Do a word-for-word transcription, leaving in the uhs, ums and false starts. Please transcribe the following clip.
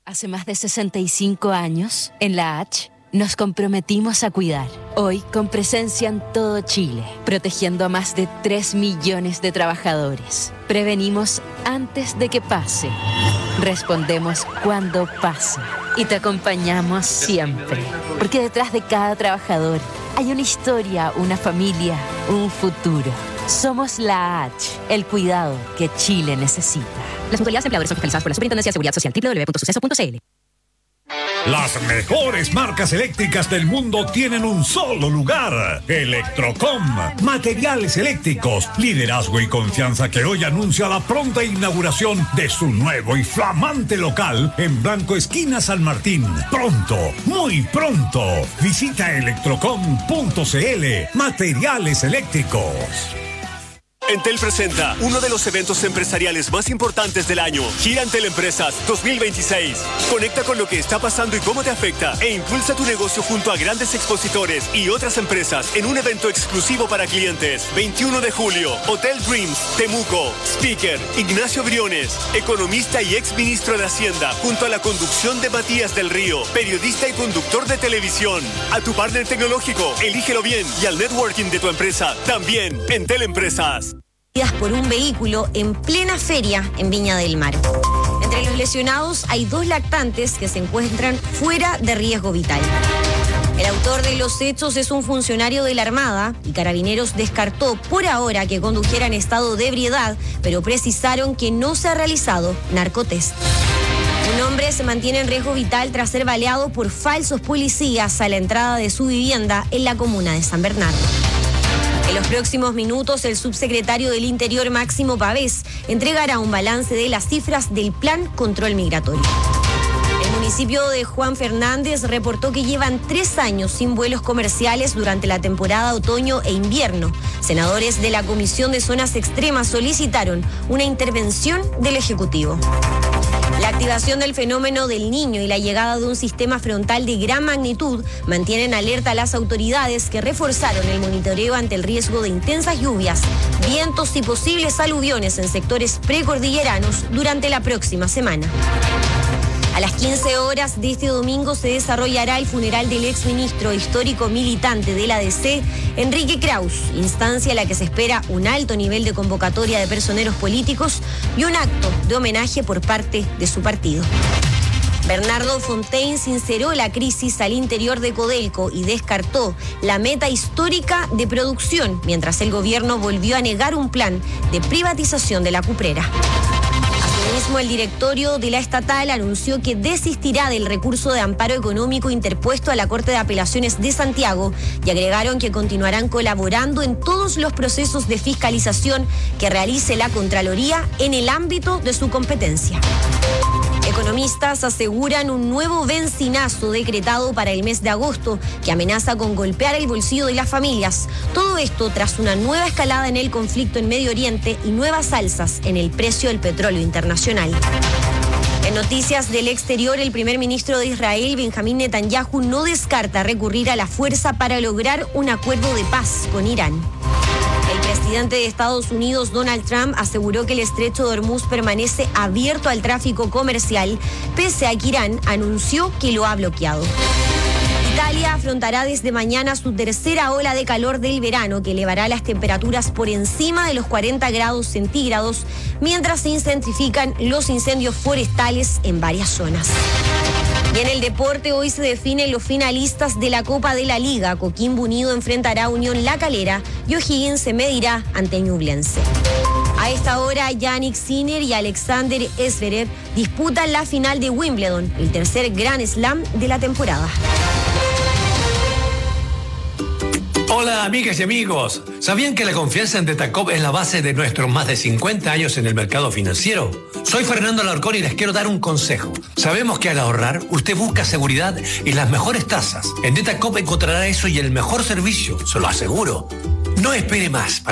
Hace más de sesenta y cinco años, en la H, nos comprometimos a cuidar. Hoy, con presencia en todo Chile, protegiendo a más de tres millones de trabajadores. Prevenimos antes de que pase. Respondemos cuando pasa. Y te acompañamos siempre. Porque detrás de cada trabajador hay una historia, una familia, un futuro. Somos la H, el cuidado que Chile necesita. Las mutualidades empleadores son fiscalizadas por la Superintendencia de Seguridad Social. doble u doble u doble u punto suceso punto c l. Las mejores marcas eléctricas del mundo tienen un solo lugar. Electrocom. Materiales eléctricos, liderazgo y confianza que hoy anuncia la pronta inauguración de su nuevo y flamante local en Blanco Esquina San Martín. Pronto, muy pronto. Visita electrocom punto c l. Materiales eléctricos. Entel presenta uno de los eventos empresariales más importantes del año, Gira Entel Empresas dos mil veintiséis. Conecta con lo que está pasando y cómo te afecta e impulsa tu negocio junto a grandes expositores y otras empresas en un evento exclusivo para clientes. veintiuno de julio, Hotel Dreams, Temuco. Speaker, Ignacio Briones, economista y ex ministro de Hacienda, junto a la conducción de Matías del Río, periodista y conductor de televisión. A tu partner tecnológico, elígelo bien, y al networking de tu empresa, también. Entel Empresas. Por un vehículo en plena feria en Viña del Mar. Entre los lesionados hay dos lactantes que se encuentran fuera de riesgo vital. El autor de los hechos es un funcionario de la Armada y Carabineros descartó por ahora que condujera en estado de ebriedad, pero precisaron que no se ha realizado narcotest. Un hombre se mantiene en riesgo vital tras ser baleado por falsos policías a la entrada de su vivienda en la comuna de San Bernardo. En los próximos minutos, el subsecretario del Interior, Máximo Pavés, entregará un balance de las cifras del Plan Control Migratorio. El municipio de Juan Fernández reportó que llevan tres años sin vuelos comerciales durante la temporada otoño e invierno. Senadores de la Comisión de Zonas Extremas solicitaron una intervención del Ejecutivo. La activación del fenómeno del Niño y la llegada de un sistema frontal de gran magnitud mantienen alerta a las autoridades que reforzaron el monitoreo ante el riesgo de intensas lluvias, vientos y posibles aluviones en sectores precordilleranos durante la próxima semana. A las quince horas de este domingo se desarrollará el funeral del exministro histórico militante de la D C, Enrique Kraus, instancia a la que se espera un alto nivel de convocatoria de personeros políticos y un acto de homenaje por parte de su partido. Bernardo Fontaine sinceró la crisis al interior de Codelco y descartó la meta histórica de producción, mientras el gobierno volvió a negar un plan de privatización de la cuprera. Asimismo, el directorio de la estatal anunció que desistirá del recurso de amparo económico interpuesto a la Corte de Apelaciones de Santiago y agregaron que continuarán colaborando en todos los procesos de fiscalización que realice la Contraloría en el ámbito de su competencia. Economistas aseguran un nuevo bencinazo decretado para el mes de agosto que amenaza con golpear el bolsillo de las familias. Todo esto tras una nueva escalada en el conflicto en Medio Oriente y nuevas alzas en el precio del petróleo internacional. En noticias del exterior, el primer ministro de Israel, Benjamín Netanyahu, no descarta recurrir a la fuerza para lograr un acuerdo de paz con Irán. El presidente de Estados Unidos, Donald Trump, aseguró que el estrecho de Hormuz permanece abierto al tráfico comercial, pese a que Irán anunció que lo ha bloqueado. Italia afrontará desde mañana su tercera ola de calor del verano, que elevará las temperaturas por encima de los cuarenta grados centígrados, mientras se intensifican los incendios forestales en varias zonas. Y en el deporte, hoy se definen los finalistas de la Copa de la Liga. Coquimbo Unido enfrentará a Unión La Calera y O'Higgins se medirá ante Ñublense. A esta hora, Yannick Sinner y Alexander Zverev disputan la final de Wimbledon, el tercer Grand Slam de la temporada. Hola amigas y amigos, ¿sabían que la confianza en Tetacop es la base de nuestros más de cincuenta años en el mercado financiero? Soy Fernando Alarcón y les quiero dar un consejo. Sabemos que al ahorrar, usted busca seguridad y las mejores tasas. En Tetacop encontrará eso y el mejor servicio, se lo aseguro. No espere más.